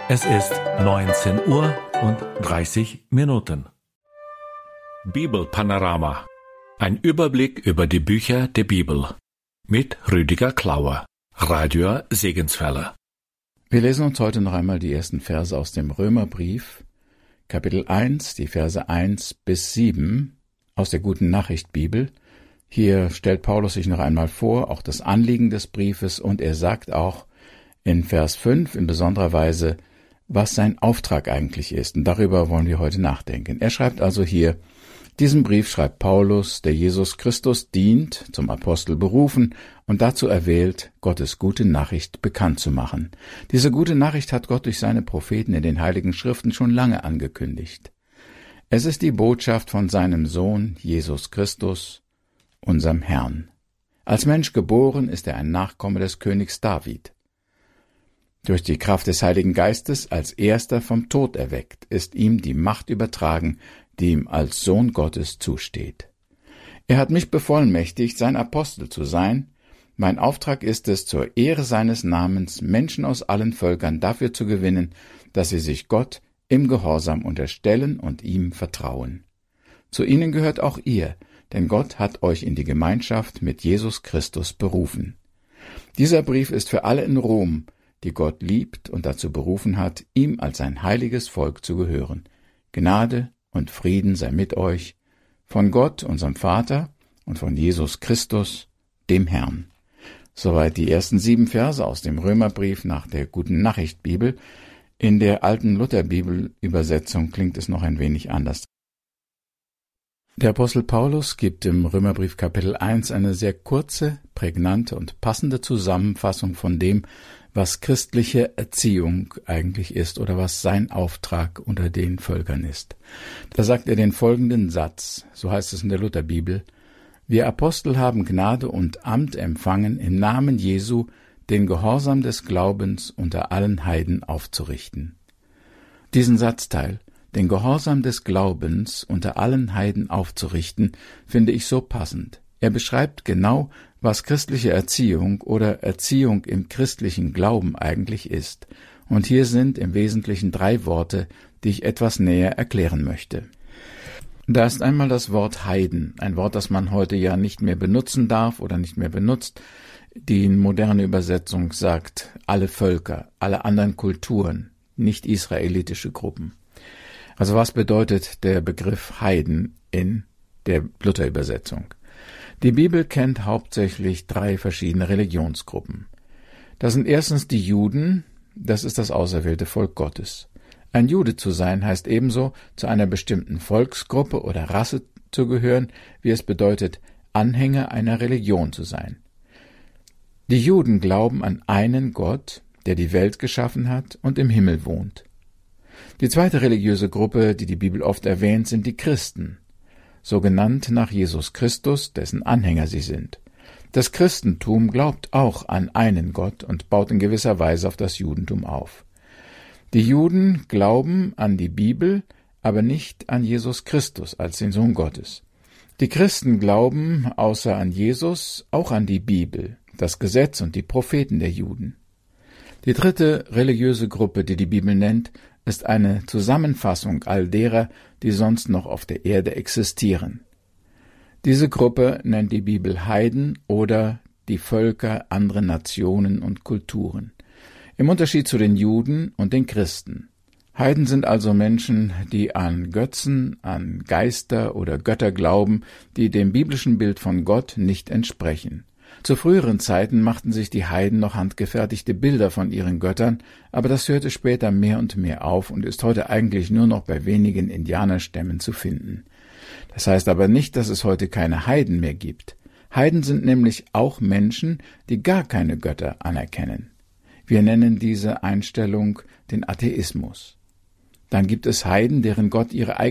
Es ist 19:30 Uhr. Bibelpanorama. Ein Überblick über die Bücher der Bibel. Mit Rüdiger Klauer, Radio Segenswelle. Wir lesen uns heute noch einmal die ersten Verse aus dem Römerbrief, Kapitel 1, die Verse 1 bis 7 aus der Guten Nachricht Bibel. Hier stellt Paulus sich noch einmal vor, auch das Anliegen des Briefes, und er sagt auch in Vers 5 in besonderer Weise, was sein Auftrag eigentlich ist. Und darüber wollen wir heute nachdenken. Er schreibt also hier: Diesen Brief schreibt Paulus, der Jesus Christus dient, zum Apostel berufen und dazu erwählt, Gottes gute Nachricht bekannt zu machen. Diese gute Nachricht hat Gott durch seine Propheten in den Heiligen Schriften schon lange angekündigt. Es ist die Botschaft von seinem Sohn Jesus Christus, unserem Herrn. Als Mensch geboren ist er ein Nachkomme des Königs David. Durch die Kraft des Heiligen Geistes als erster vom Tod erweckt, ist ihm die Macht übertragen, die ihm als Sohn Gottes zusteht. Er hat mich bevollmächtigt, sein Apostel zu sein. Mein Auftrag ist es, zur Ehre seines Namens Menschen aus allen Völkern dafür zu gewinnen, dass sie sich Gott im Gehorsam unterstellen und ihm vertrauen. Zu ihnen gehört auch ihr, denn Gott hat euch in die Gemeinschaft mit Jesus Christus berufen. Dieser Brief ist für alle in Rom, die Gott liebt und dazu berufen hat, ihm als sein heiliges Volk zu gehören. Gnade und Frieden sei mit euch, von Gott, unserem Vater, und von Jesus Christus, dem Herrn. Soweit die ersten 7 Verse aus dem Römerbrief nach der Guten Nachricht Bibel. In der alten Lutherbibel-Übersetzung klingt es noch ein wenig anders. Der Apostel Paulus gibt im Römerbrief Kapitel 1 eine sehr kurze, prägnante und passende Zusammenfassung von dem, was christliche Erziehung eigentlich ist oder was sein Auftrag unter den Völkern ist. Da sagt er den folgenden Satz, so heißt es in der Lutherbibel: Wir Apostel haben Gnade und Amt empfangen, im Namen Jesu den Gehorsam des Glaubens unter allen Heiden aufzurichten. Diesen Satzteil, den Gehorsam des Glaubens unter allen Heiden aufzurichten, finde ich so passend. Er beschreibt genau, was christliche Erziehung oder Erziehung im christlichen Glauben eigentlich ist. Und hier sind im Wesentlichen 3 Worte, die ich etwas näher erklären möchte. Da ist einmal das Wort Heiden, ein Wort, das man heute ja nicht mehr benutzen darf oder nicht mehr benutzt. Die moderne Übersetzung sagt alle Völker, alle anderen Kulturen, nicht israelitische Gruppen. Also was bedeutet der Begriff Heiden in der Luther-Übersetzung? Die Bibel kennt hauptsächlich 3 verschiedene Religionsgruppen. Das sind erstens die Juden, das ist das auserwählte Volk Gottes. Ein Jude zu sein heißt ebenso, zu einer bestimmten Volksgruppe oder Rasse zu gehören, wie es bedeutet, Anhänger einer Religion zu sein. Die Juden glauben an einen Gott, der die Welt geschaffen hat und im Himmel wohnt. Die zweite religiöse Gruppe, die die Bibel oft erwähnt, sind die Christen, so genannt nach Jesus Christus, dessen Anhänger sie sind. Das Christentum glaubt auch an einen Gott und baut in gewisser Weise auf das Judentum auf. Die Juden glauben an die Bibel, aber nicht an Jesus Christus als den Sohn Gottes. Die Christen glauben außer an Jesus auch an die Bibel, das Gesetz und die Propheten der Juden. Die dritte religiöse Gruppe, die die Bibel nennt, ist eine Zusammenfassung all derer, die sonst noch auf der Erde existieren. Diese Gruppe nennt die Bibel Heiden oder die Völker, andere Nationen und Kulturen. Im Unterschied zu den Juden und den Christen. Heiden sind also Menschen, die an Götzen, an Geister oder Götter glauben, die dem biblischen Bild von Gott nicht entsprechen. Zu früheren Zeiten machten sich die Heiden noch handgefertigte Bilder von ihren Göttern, aber das hörte später mehr und mehr auf und ist heute eigentlich nur noch bei wenigen Indianerstämmen zu finden. Das heißt aber nicht, dass es heute keine Heiden mehr gibt. Heiden sind nämlich auch Menschen, die gar keine Götter anerkennen. Wir nennen diese Einstellung den Atheismus. Dann gibt es Heiden, deren Gott ihre